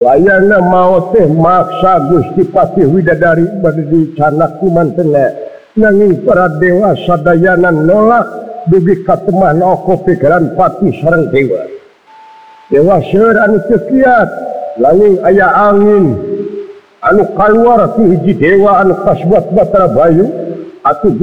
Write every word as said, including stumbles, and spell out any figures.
Wayana mau teh maksa Gusti Patih Widadari bade dicanak kumantena nanging para dewa sadayana nolak dugi katemah oko pikiran Patih sareng dewa. Dewa seueur anu teu kiat langing aya angin anu kaluar ti hiji dewa anu kasebut Batara Bayu atuh